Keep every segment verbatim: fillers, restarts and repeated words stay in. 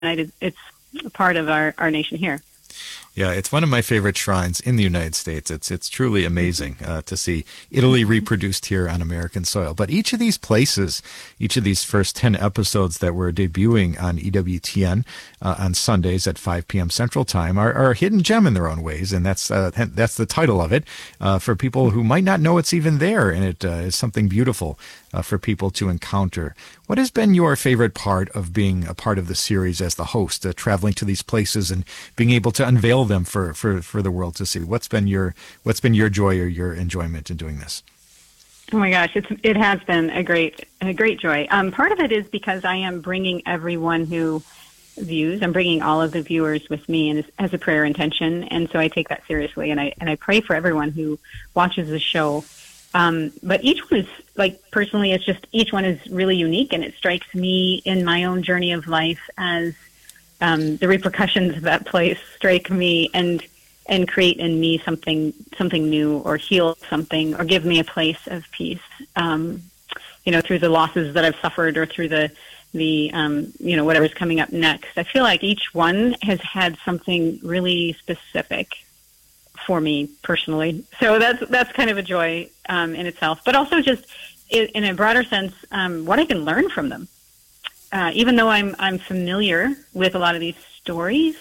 United, it's a part of our, our nation here. Yeah, it's one of my favorite shrines in the United States. It's it's truly amazing uh, to see Italy reproduced here on American soil. But each of these places, each of these first ten episodes that we're debuting on E W T N uh, on Sundays at five p.m. Central Time are, are a hidden gem in their own ways, and that's uh, that's the title of it uh, for people who might not know it's even there, and it uh, is something beautiful uh, for people to encounter. What has been your favorite part of being a part of the series as the host, uh, traveling to these places and being able to unveil them for, for, for the world to see? What's been your what's been your joy or your enjoyment in doing this? Oh my gosh, it's it has been a great a great joy. Um, part of it is because I am bringing everyone who views. I'm bringing all of the viewers with me, and as, as a prayer intention, and so I take that seriously, and I and I pray for everyone who watches the show. Um, but each one is, like, personally, it's just each one is really unique, and it strikes me in my own journey of life as um, the repercussions of that place strike me and and create in me something something new, or heal something, or give me a place of peace. Um, you know, through the losses that I've suffered, or through the the um, you know, whatever's coming up next. I feel like each one has had something really specific for me personally. So that's that's kind of a joy um, in itself, but also just in, in a broader sense, um, what I can learn from them. Uh, even though I'm I'm familiar with a lot of these stories,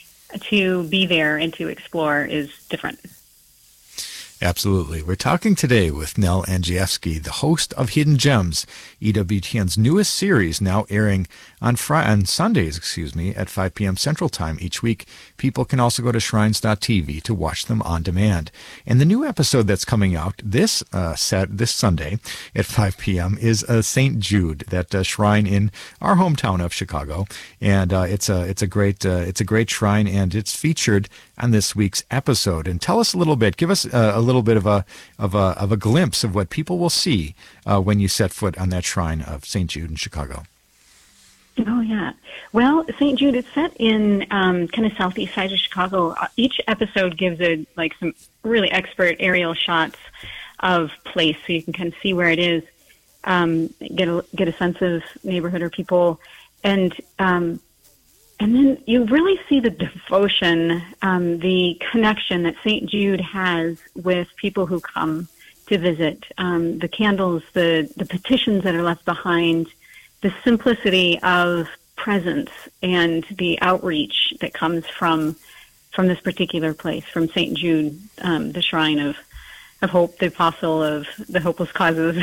to be there and to explore is different. Absolutely. We're talking today with Nell Andrzejewski, the host of Hidden Gems, E W T N's newest series, now airing on Friday, on Sundays, excuse me, at five p.m. Central Time each week. People can also go to shrines dot t v to watch them on demand. And the new episode that's coming out this uh, set this Sunday at five p.m. is uh, Saint Jude, that uh, shrine in our hometown of Chicago. And uh, it's a it's a great uh, it's a great shrine, and it's featured on this week's episode. And tell us a little bit, give us uh, a little bit of a of a of a glimpse of what people will see uh, when you set foot on that shrine of Saint Jude in Chicago. Oh yeah, well, Saint Jude, it's set in um, kind of southeast side of Chicago. Each episode gives a like some really expert aerial shots of place, so you can kind of see where it is, um, get a get a sense of neighborhood or people, and um, and then you really see the devotion, um, the connection that Saint Jude has with people who come to visit. Um, the candles, the, the petitions that are left behind, the simplicity of presence, and the outreach that comes from from this particular place, from Saint Jude, um, the shrine of, of hope, the apostle of the hopeless causes.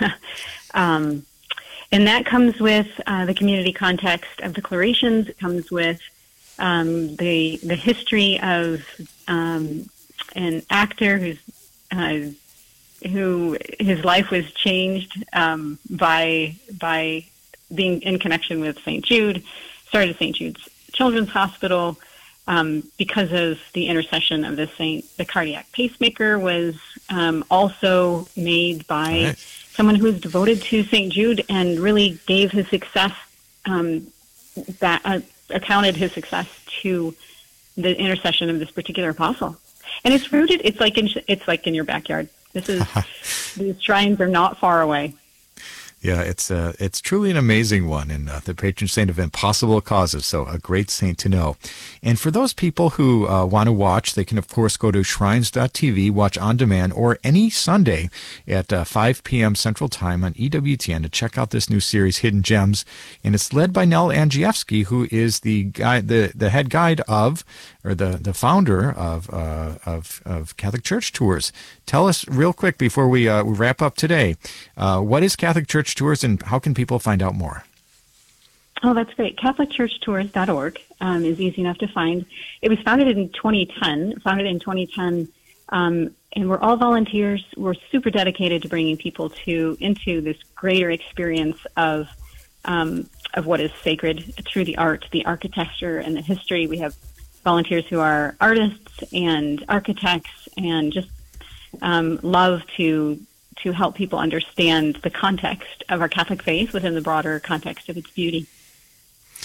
um, And that comes with uh, the community context of declarations. It comes with um, the the history of um, an actor who's uh, who his life was changed um, by by being in connection with Saint Jude. Started Saint Jude's Children's Hospital um, because of the intercession of the saint. The cardiac pacemaker was um, also made by Right. someone who was devoted to Saint Jude, and really gave his success, um, that uh, accounted his success to the intercession of this particular apostle. And it's rooted. It's like in it's like in your backyard. This is these shrines are not far away. Yeah, it's uh, it's truly an amazing one, and uh, the patron saint of impossible causes, so a great saint to know. And for those people who uh, want to watch, they can, of course, go to shrines dot t v, watch on demand, or any Sunday at uh, five p.m. Central Time on E W T N to check out this new series, Hidden Gems. And it's led by Nell Andrzejewski, who is the guide, the, the head guide of, or the, the founder of, uh, of of Catholic Church Tours. Tell us real quick before we, uh, we wrap up today, uh, what is Catholic Church Tours, and how can people find out more? Oh, that's great. Catholic Church Tours dot org um, is easy enough to find. It was founded in twenty ten, founded in twenty ten, um, and we're all volunteers. We're super dedicated to bringing people to into this greater experience of um, of what is sacred through the art, the architecture, and the history. We have volunteers who are artists and architects, and just um, love to to help people understand the context of our Catholic faith within the broader context of its beauty.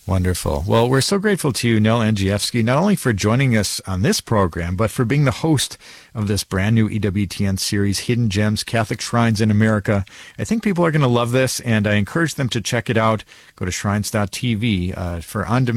Wonderful. Well, we're so grateful to you, Nell Andrzejewski, not only for joining us on this program, but for being the host of this brand new E W T N series, Hidden Gems, Catholic Shrines in America. I think people are going to love this, and I encourage them to check it out. Go to shrines dot t v uh, for on-demand